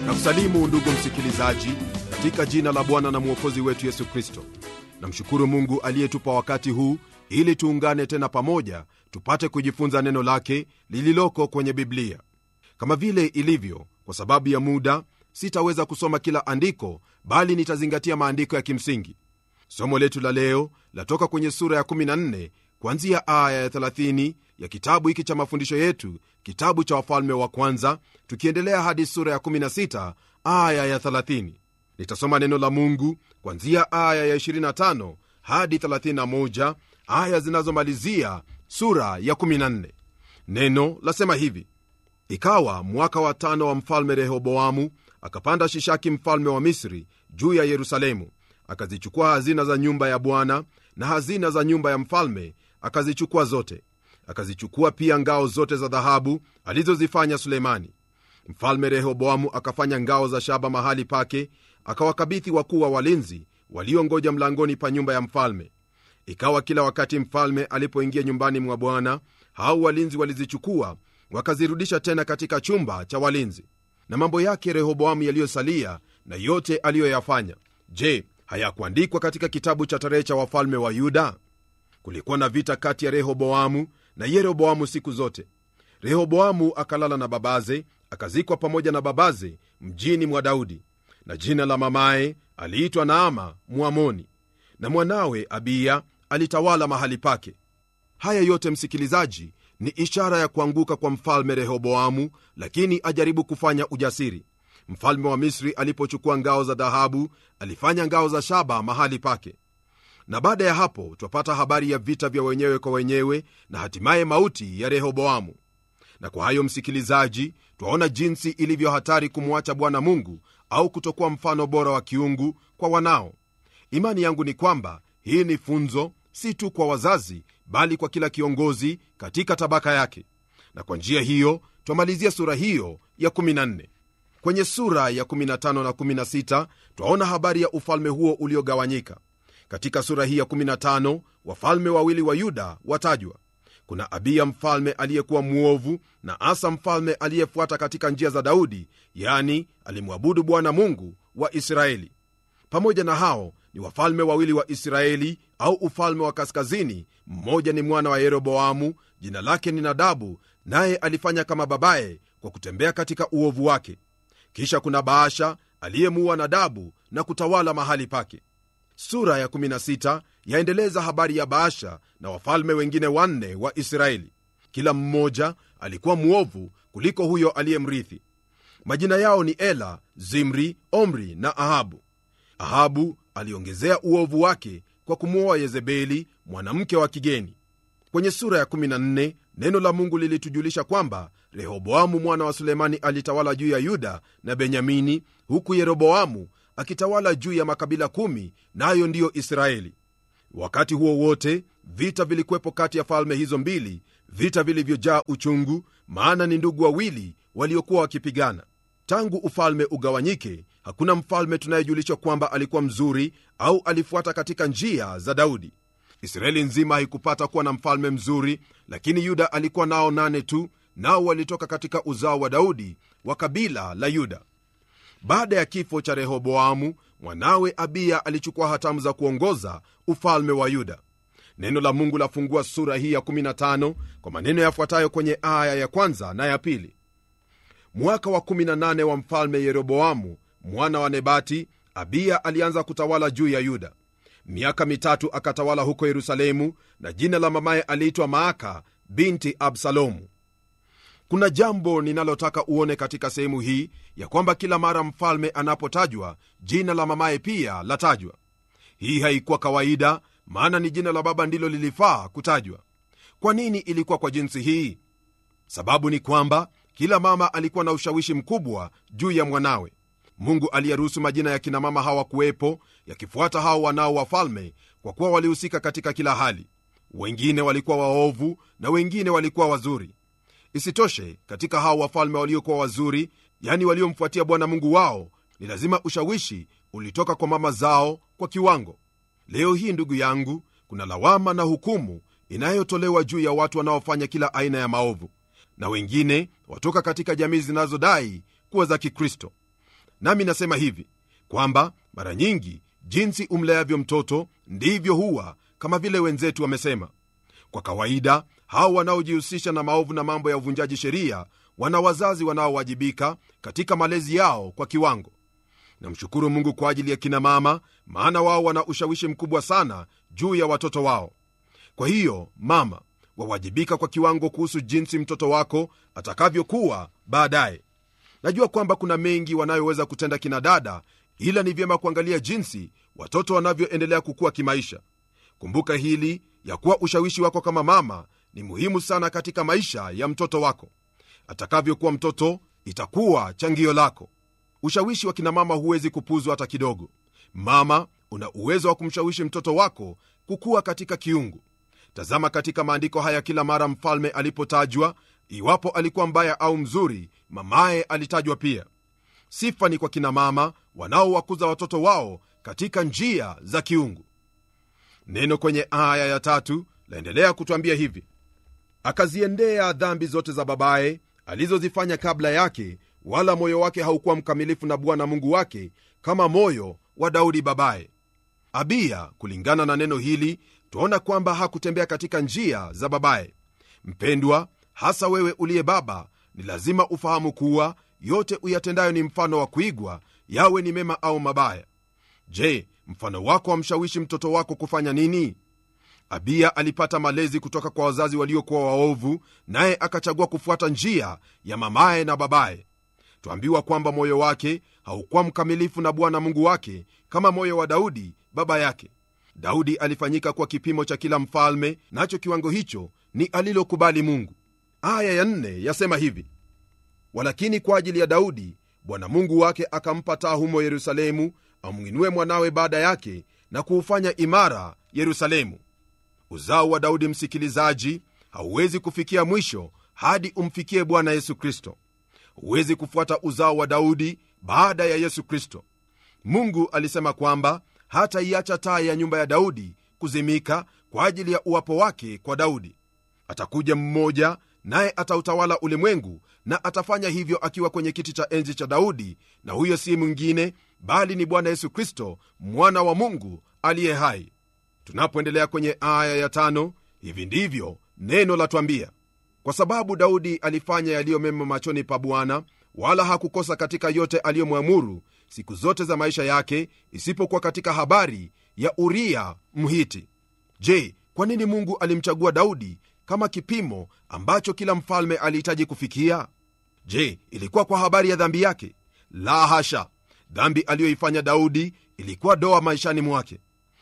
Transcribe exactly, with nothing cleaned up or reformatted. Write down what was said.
Na kusalimu ndugu msikilizaji, katika jina la Bwana na Mwokozi wetu Yesu Kristo. Namshukuru Mungu aliyetupa wakati huu ili tuungane tena pamoja tupate kujifunza neno lake lililoko kwenye Biblia. Kama vile ilivyo, kwa sababu ya muda sitaweza kusoma kila andiko, bali nitazingatia maandiko ya kimsingi. Somo letu la leo latoka kwenye sura ya kumi na nne kuanzia aya ya thelathini ya kitabu hiki cha mafundisho yetu, kitabu cha Wafalme wa Kwanza, tukiendelea hadi sura ya kumi na sita aya ya thelathini. Nitasoma neno la Mungu kuanzia aya ya ishirini na tano hadi thelathini na moja, aya zinazomalizia sura ya kumi na nne. Neno lasema hivi: Ikawa mwaka wa tano wa mfalme Rehoboamu, akapanda Shishaki mfalme wa Misri juu ya Yerusalemu, akazichukua hazina za nyumba ya Bwana na hazina za nyumba ya mfalme, akazichukua zote. Akazichukua pia ngao zote za dhahabu alizozifanya Sulemani. Mfalme Rehoboamu akafanya ngao za shaba mahali pake, akawakabidhi wakuu wa walinzi waliongoja mlangoni pa nyumba ya mfalme. Ikawa kila wakati mfalme alipoingia nyumbani mwa Bwana, hao walinzi walizichukua wakazirudisha tena katika chumba cha walinzi. Na mambo yake Rehoboamu yaliyosalia na yote aliyoyafanya, je, hayakuandikwa katika kitabu cha tarehe cha wafalme wa Yuda? Kulikuwa na vita kati ya Rehoboamu na Yeroboamu siku zote. Rehoboamu akalala na babaze, akazikwa pamoja na babaze mjini mwa Daudi, na jina la mamaye aliitwa Naama Mwamoni, na mwanawe Abiya alitawala mahali pake. Haya yote, msikilizaji, ni ishara ya kuanguka kwa mfalme Rehoboamu, lakini ajaribu kufanya ujasiri. Mfalme wa Misri alipochukua ngao za dhahabu, alifanya ngao za shaba mahali pake. Na baada ya hapo twapata habari ya vita vya wenyewe kwa wenyewe na hatimaye mauti ya Rehoboamu. Na kwa hayo, msikilizaji, twaona jinsi ilivyo hatari kumwacha Bwana Mungu au kutokuwa mfano bora wa kiungu kwa wanao. Imani yangu ni kwamba hii ni funzo si tu kwa wazazi, bali kwa kila kiongozi katika tabaka yake. Na kwa njia hiyo twamalizia sura hiyo ya kumi na nne. Kwenye sura ya kumi na tano na kumi na sita twaona habari ya ufalme huo uliogawanyika. Katika sura hii ya kumi na tano wafalme wawili wa Yuda watajwa. Kuna Abiya mfalme aliyekuwa mwovu na Asa mfalme aliyefuata katika njia za Daudi, yani alimwabudu Bwana Mungu wa Israeli. Pamoja na hao ni wafalme wawili wa Israeli au ufalme wa kaskazini. Mmoja ni mwana wa Yeroboamu, jina lake ni Nadabu, naye alifanya kama babaye kwa kutembea katika uovu wake. Kisha kuna Baasha aliyemuua Nadabu na kutawala mahali pake. Sura ya kumi na sita yaendeleza habari ya Baasha na wafalme wengine wanne wa Israeli. Kila mmoja alikuwa mwovu kuliko huyo aliyemrithi. Majina yao ni Ela, Zimri, Omri na Ahabu. Ahabu aliongezea uovu wake kwa kumuoa Yezebeli, mwanamke wa kigeni. Kwenye sura ya kumi na nne neno la Mungu lilitujulisha kwamba Rehoboamu mwana wa Sulemani alitawala juu ya Yuda na Benyamini, huku Yeroboamu akitawala juu ya makabila kumi, nayo ndiyo Israeli. Wakati huo wote vita vilikuwepo kati ya falme hizo mbili, vita vilivyojaa uchungu, maana ni ndugu wawili waliokuwa wakipigana. Tangu ufalme ugawanyike, hakuna mfalme tunayejulishwa kwamba alikuwa mzuri au alifuata katika njia za Daudi. Israeli nzima haikupata kuwa na mfalme mzuri, lakini Yuda alikuwa nao nane tu, nao walitoka katika uzao wa Daudi wa kabila la Yuda. Baada ya kifo cha Rehoboamu, mwanawe Abiya alichukua hatamu za kuongoza ufalme wa Yuda. Neno la Mungu lafungua sura hii ya kumi na tano kwa maneno yafuatayo kwenye aya ya kwanza na ya pili. Mwaka wa kumi na nane wa mfalme Yeroboamu mwana wa Nebati, Abiya alianza kutawala juu ya Yuda. Miaka mitatu akatawala huko Yerusalemu, na jina la mamaye aliitwa Maaka binti Absalomu. Kuna jambo ninalotaka uone katika sehemu hii, ya kwamba kila mara mfalme anapotajwa, jina la mamaye pia latajwa. Hii haikuwa kawaida, maana ni jina la baba ndilo lilifaa kutajwa. Kwa nini ilikuwa kwa jinsi hii? Sababu ni kwamba kila mama alikuwa na ushawishi mkubwa juu ya mwanawe. Mungu aliyeruhusu majina ya kina mama hawa kuwepo yakifuata hao wanao wafalme, kwa kuwa walihusika katika kila hali. Wengine walikuwa waovu na wengine walikuwa wazuri. Isitoshe, katika hao wafalme waliokuwa wazuri, yani waliomfuatia Bwana Mungu wao, ni lazima ushawishi ulitoka kwa mama zao kwa kiwango. Leo hii, ndugu yangu, kuna lawama na hukumu inayotolewa juu ya watu wanaofanya kila aina ya maovu, na wengine watoka katika jamii zinazodai kuwa za Kikristo. Nami nasema hivi kwamba mara nyingi jinsi umleavyo mtoto ndivyo huwa, kama vile wenzetu wamesema. Kwa kawaida hao wanaojihusisha na maovu na mambo ya uvunjaji sheria wana wazazi wanaowajibika katika malezi yao kwa kiwango. Namshukuru Mungu kwa ajili ya kina mama, maana wao wana ushawishi mkubwa sana juu ya watoto wao. Kwa hiyo mama, wawajibika kwa kiwango kuhusu jinsi mtoto wako atakavyokuwa baadaye. Najua kwamba kuna mengi wanayoweza kutenda kina dada, ila ni vyema kuangalia jinsi watoto wanavyoendelea kukua kimaisha. Kumbuka hili ya kuwa ushawishi wako kama mama ni muhimu sana katika maisha ya mtoto wako. Atakavyokuwa mtoto itakuwa changio lako. Ushawishi wa kina mama huwezi kupuzwa hata kidogo. Mama, una uwezo wa kumshawishi mtoto wako kukua katika kiungu. Tazama katika maandiko haya, kila mara mfalme alipotajwa, iwapo alikuwa mbaya au mzuri, mamaye alitajwa pia. Sifa ni kwa kina mama wanaowakuza watoto wao katika njia za kiungu. Neno kwenye aya ya tatu laendelea kutuambia hivi: akaziendea dhambi zote za babaye alizozifanya kabla yake, wala moyo wake haukuwa mkamilifu na Bwana Mungu wake kama moyo wa Daudi babaye. Abiya, kulingana na neno hili, tuona kwamba hakutembea katika njia za babaye. Mpendwa, hasa wewe uliye baba, ni lazima ufahamu kuwa yote uyatendayo ni mfano wa kuigwa, yawe ni mema au mabaya. Je, mfano wako wamshawishi mtoto wako kufanya nini? Abiya alipata malezi kutoka kwa wazazi waliokuwa waovu, naye akachagua kufuata njia ya mamaye na babaye. Tuambiwa kwamba moyo wake haukuwa mkamilifu na Bwana Mungu wake kama moyo wa Daudi baba yake. Daudi alifanyika kwa kipimo cha kila mfalme, nacho kiwango hicho ni alilokubali Mungu. Aya ya nne yasema hivi: walakini kwa ajili ya Daudi Bwana Mungu wake akampa taa humo Yerusalemu, amwinue mwanawe baada yake na kuufanya imara Yerusalemu. Uzao wa Daudi, msikilizaji, hauwezi kufikia mwisho hadi umfikie Bwana Yesu Kristo. Huwezi kufuata uzao wa Daudi baada ya Yesu Kristo. Mungu alisema kwamba hata iacha taa ya nyumba ya Daudi kuzimika kwa ajili ya uwapo wake kwa Daudi. Atakuja mmoja, naye atautawala ulimwengu, na atafanya hivyo akiwa kwenye kiti cha enzi cha Daudi, na huyo si mwingine bali ni Bwana Yesu Kristo, mwana wa Mungu aliye hai. Tunapoendelea kwenye aya ya tano, hivi ndivyo neno latuambia: kwa sababu Daudi alifanya yaliyo mema machoni pa Bwana, wala hakukosa katika yote aliyomwamuru siku zote za maisha yake, isipokuwa katika habari ya Uria Mhiti. Je, kwa nini Mungu alimchagua Daudi kama kipimo ambacho kila mfalme alihitaji kufikia? Je, ilikuwa kwa habari ya dhambi yake? La hasha. Dhambi aliyoifanya Daudi ilikuwa doa maishani mwake.